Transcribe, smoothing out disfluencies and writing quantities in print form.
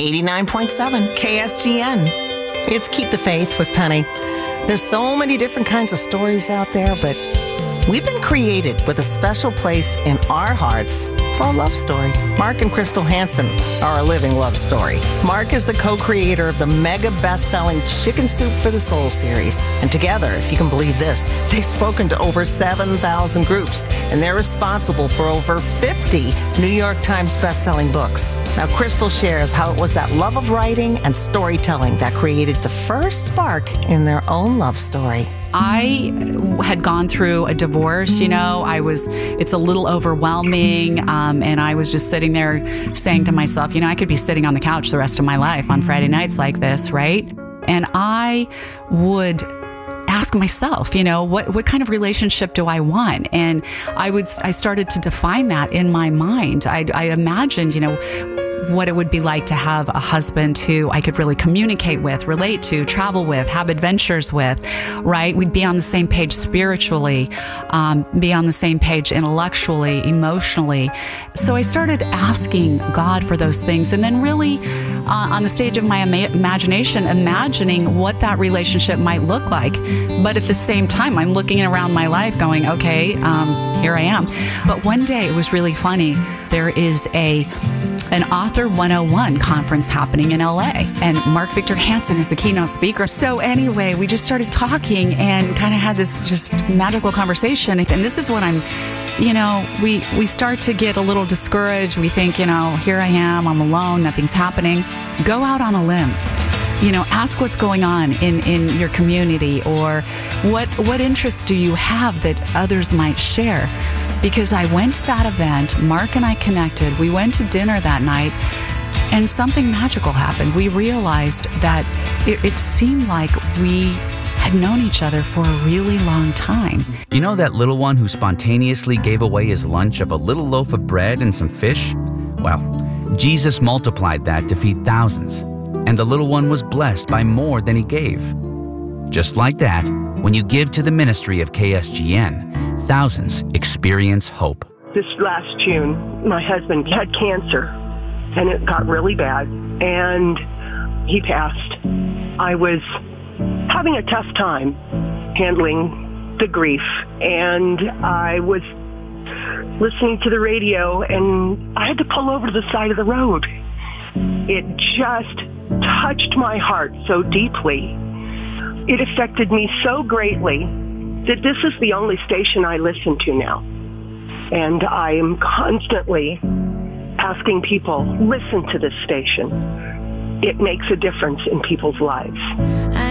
89.7 KSGN. It's Keep the Faith with Penny. There's so many different kinds of stories out there, but we've been created with a special place in our hearts for a love story. Mark and Crystal Hansen are a living love story. Mark is the co-creator of the mega best-selling Chicken Soup for the Soul series. And together, if you can believe this, they've spoken to over 7,000 groups, and they're responsible for over 50 New York Times best-selling books. Now, Crystal shares how it was that love of writing and storytelling that created the first spark in their own love story. I had gone through a divorce, it's a little overwhelming, and I was just sitting there saying to myself, I could be sitting on the couch the rest of my life on Friday nights like this, right? And I would ask myself, what kind of relationship do I want? And I started to define that in my mind. I imagined, what it would be like to have a husband who I could really communicate with, relate to, travel with, have adventures with, right? We'd be on the same page spiritually, be on the same page intellectually, emotionally. So I started asking God for those things, and then really on the stage of my imagination, imagining what that relationship might look like. But at the same time, I'm looking around my life going, okay, here I am. But one day, it was really funny. There is an Author 101 conference happening in LA, and Mark Victor Hansen is the keynote speaker. So anyway, we just started talking and kind of had this just magical conversation. And this is what we start to get a little discouraged. We think, here I am, I'm alone, nothing's happening. Go out on a limb. Ask what's going on in your community, or what interests do you have that others might share? Because I went to that event, Mark and I connected, we went to dinner that night, and something magical happened. We realized that it seemed like we had known each other for a really long time. You know that little one who spontaneously gave away his lunch of a little loaf of bread and some fish? Well, Jesus multiplied that to feed thousands, and the little one was blessed by more than he gave. Just like that, when you give to the ministry of KSGN, thousands experience hope. This last June, my husband had cancer, and it got really bad, and he passed. I was having a tough time handling the grief, and I was listening to the radio, and I had to pull over to the side of the road. It just touched my heart so deeply. It affected me so greatly that this is the only station I listen to now. And I am constantly asking people, listen to this station. It makes a difference in people's lives.